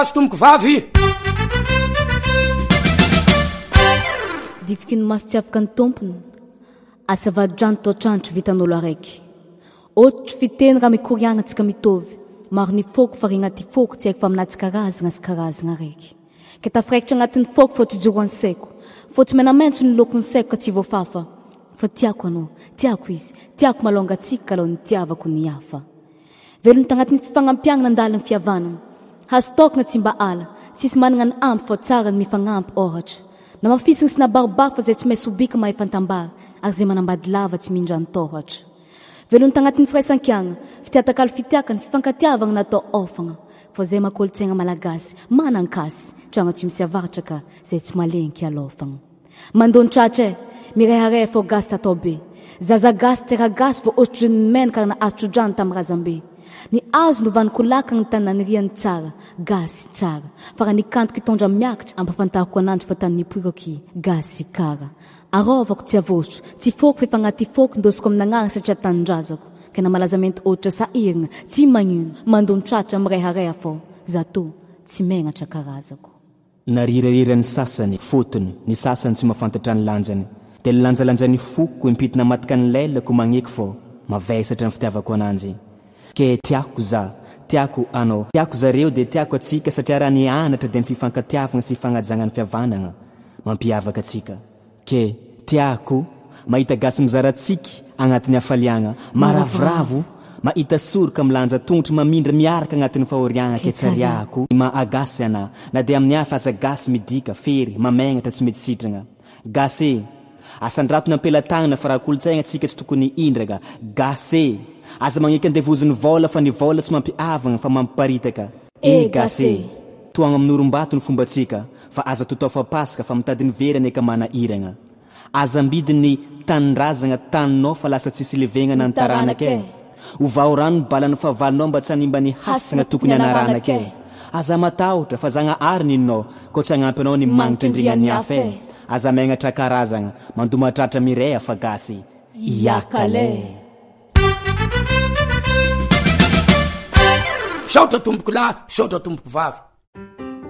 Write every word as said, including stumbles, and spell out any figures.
tomboko vavy difiky ny maso tsy afaka ny tompony asavadrano toatrandro vitan'olo araiky ohatry fiteny raha mikoriagna antsika mitovy maro ny foko fa regnaty foko tsy haiko fa aminatsy karazagna sy karazagna araiky ka tafiraikitra agnatin'ny foko fa tsy joro any saiko fa tsy menamaintso ny lokony saiko ka tsy voafafa fa tiako anao tiako izy tiako malonga tsika kalaho ny tiavako ny hafa velony tagnatin'ny fifanampiagna nandalo ny fiavanana hastokna tsy mba ala tsisy managna ny ampy fa tsara ny mifagnampy ohatra na mafisiny sy nabaribary fa zay tsy mahay sobika mahay fantambara ary zay manambady lava tsy mindrany tohatra velony tagnatin'ny firaisan-kiagna fitiatakalo fitiaka ny fifankatiavagna natao ofagna fa zay makolotsaigna malagasy manankasy trano tsy misy avaratra ka zay tsy malenky alofagna mandony tratra e mirehareha fo gasy tatao be zaza gasy tera gasy vo ohatry ny menaka ary na atrodrany tamin'ny razambe ny azo novaniko laka ny tananiriany tsara gasy tsara fa raha nikantoko itondra miakatra ampafantariko ananjy fa tany nipoiroky gasy kara arovako tsy avosotro tsy foko fa efa agnaty foko ndosiko amin'agnarana satria tanindrazako ka na malazamenty ohatra sahirina tsy magnino mandony tratra mirehareha fo zato tsy megnatra karazako narirarira ny sasany fotony ny sasany tsy mahafantatra ny lanjany dia ny lanjalanjany foko impitina matika ny lailako magneky fo mavesatra ny fitiavako ananjy ke tiako za tiako anao tiako zareo dia tiako atsika satria raha ny anatra dia ny fifankatiavagna sy fagnajagna ny fihavanagna mampiavaka atsika ke tiako mahita gasy mizaratsika agnatin'ny hafaliagna maravoravo mahita soroka milanja tongotry mamindra miaraka agnatin'ny fahoriagna ke tsariako maagasy ana na dia amin'ny hafa aza gasy midika fery mamegnatra tsy mety sitragna gasy asandratony ampelatagnana fa raha kolotsaigna atsika tsy tokony indraka gasy aza magneky andevozony vola fa ny vola tsy mampiavagna fa mampiparitaka e gasy toagna amin'orombato ny fombatsika fa aza totao fa pasika fa mitadiny verany eka mana iragna aza ambidiny tanindrazagna taninao fa lasa tsisy levegnana ny taranake ovao rano ny balany favalinao mba tsy hanimba ny hasagna tokony anaranake aza matahotra fa zagna ary ninao ko tsy agnampy anao ny magnitra indrignany hafa e aza megnatra karazagna mandomatratra mireha fa gasy iakale saotra tomboko lahy saotra tomboko vavy